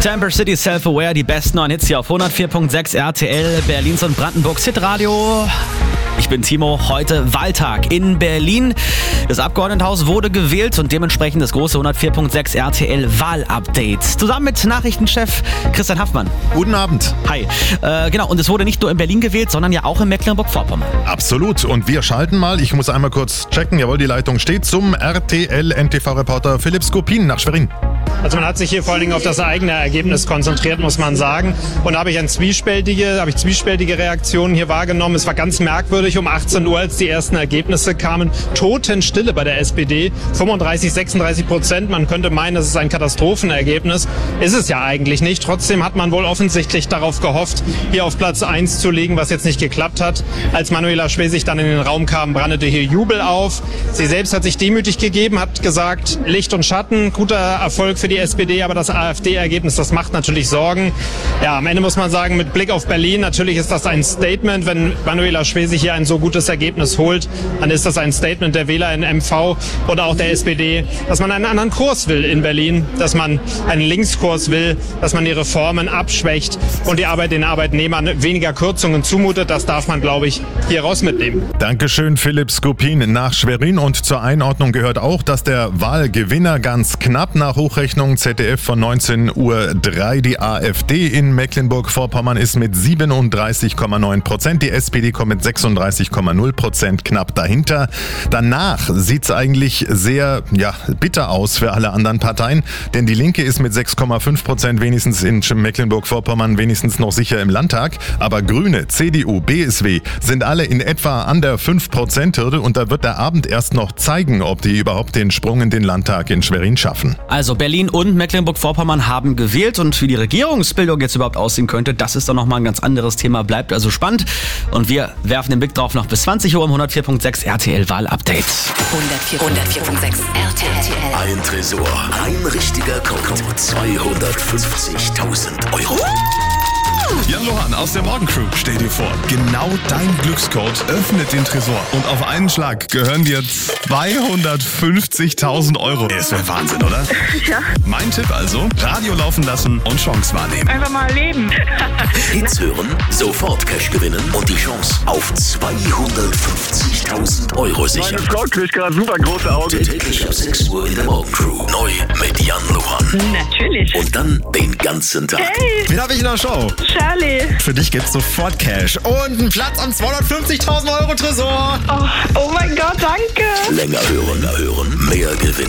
Temper City Self-Aware, die besten neuen Hits hier auf 104.6 RTL, Berlins und Brandenburgs Hitradio. Ich bin Timo, heute Wahltag in Berlin. Das Abgeordnetenhaus wurde gewählt und dementsprechend das große 104.6 RTL Wahlupdate. Zusammen mit Nachrichtenchef Christian Haffmann. Guten Abend. Hi. Genau, und es wurde nicht nur in Berlin gewählt, sondern ja auch in Mecklenburg-Vorpommern. Absolut. Und wir schalten mal, ich muss einmal kurz checken, jawohl, die Leitung steht, zum RTL-NTV-Reporter Philipp Skopin nach Schwerin. Also man hat sich hier vor allen Dingen auf das eigene Ergebnis konzentriert, muss man sagen. Und da habe ich zwiespältige Reaktionen hier wahrgenommen. Es war ganz merkwürdig um 18 Uhr, als die ersten Ergebnisse kamen. Totenstille bei der SPD. 35-36%. Man könnte meinen, das ist ein Katastrophenergebnis. Ist es ja eigentlich nicht. Trotzdem hat man wohl offensichtlich darauf gehofft, hier auf Platz 1 zu liegen, was jetzt nicht geklappt hat. Als Manuela Schwesig dann in den Raum kam, brandete hier Jubel auf. Sie selbst hat sich demütig gegeben, hat gesagt, Licht und Schatten, guter Erfolg für die SPD, aber das AfD-Ergebnis, das macht natürlich Sorgen. Ja, am Ende muss man sagen, mit Blick auf Berlin, natürlich ist das ein Statement, wenn Manuela Schwesig hier ein so gutes Ergebnis holt, dann ist das ein Statement der Wähler in MV oder auch der SPD, dass man einen anderen Kurs will in Berlin, dass man einen Linkskurs will, dass man die Reformen abschwächt und die Arbeit den Arbeitnehmern weniger Kürzungen zumutet. Das darf man, glaube ich, hier raus mitnehmen. Dankeschön, Philipp Skopin nach Schwerin. Und zur Einordnung gehört auch, dass der Wahlgewinner ganz knapp nach Hochrechnung ZDF von 19:03 Uhr die AfD in Mecklenburg-Vorpommern ist mit 37,9%. Die SPD kommt mit 36,0% knapp dahinter. Danach sieht es eigentlich sehr bitter aus für alle anderen Parteien, denn die Linke ist mit 6,5% wenigstens in Mecklenburg-Vorpommern wenigstens noch sicher im Landtag. Aber Grüne, CDU, BSW sind alle in etwa an der 5%-Hürde und da wird der Abend erst noch zeigen, ob die überhaupt den Sprung in den Landtag in Schwerin schaffen. Also Berlin und Mecklenburg-Vorpommern haben gewählt und wie die Regierungsbildung jetzt überhaupt aussehen könnte, das ist dann nochmal ein ganz anderes Thema, bleibt also spannend und wir werfen den Blick drauf noch bis 20 Uhr im 104.6 RTL Wahlupdate. 104.6 RTL. Ein Tresor, ein richtiger Code, 250.000 Euro. Jan Lohan aus der Morgencrew, stell dir vor, genau dein Glückscode öffnet den Tresor und auf einen Schlag gehören dir 250.000 Euro. Das wäre Wahnsinn, oder? Ja. Mein Tipp also, Radio laufen lassen und Chance wahrnehmen. Einfach mal leben. Hits hören, sofort Cash gewinnen und die Chance auf 250.000 Euro sichern. Meine Frau kriegt gerade super große Augen. Täglich ab 6 Uhr in der Morgencrew. Neu mit Jan Lohan. Natürlich. Und dann den ganzen Tag. Hey, Wen habe ich in der Show? Charlie. Für dich gibt's sofort Cash und einen Platz am 250.000 Euro Tresor. Oh mein Gott, danke. Länger hören, mehr gewinnen.